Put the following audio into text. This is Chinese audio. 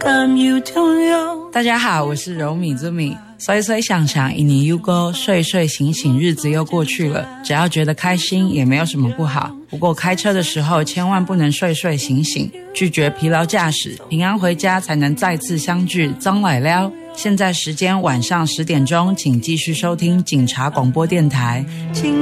大家好，我是柔米之米。随随想想一年又过，睡睡醒醒，日子又过去了。只要觉得开心，也没有什么不好。不过开车的时候，千万不能睡睡醒醒，拒绝疲劳驾驶，平安回家才能再次相聚。张来了。现在时间晚上10点钟，请继续收听警察广播电台。